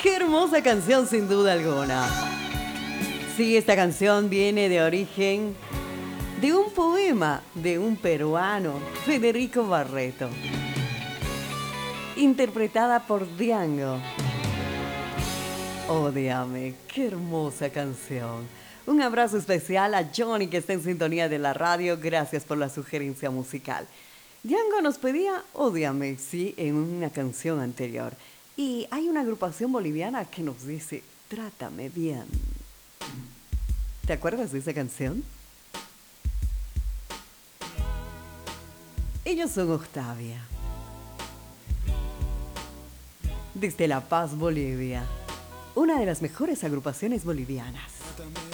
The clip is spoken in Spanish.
Qué hermosa canción sin duda alguna. Sí, esta canción viene de origen de un poema de un peruano, Federico Barreto, interpretada por Diango. Ódiame, qué hermosa canción. Un abrazo especial a Johnny que está en sintonía de la radio. Gracias por la sugerencia musical. Diango nos pedía Ódiame, sí, en una canción anterior. Y hay una agrupación boliviana que nos dice Trátame bien. ¿Te acuerdas de esa canción? Ellos son Octavia, desde La Paz, Bolivia. Una de las mejores agrupaciones bolivianas.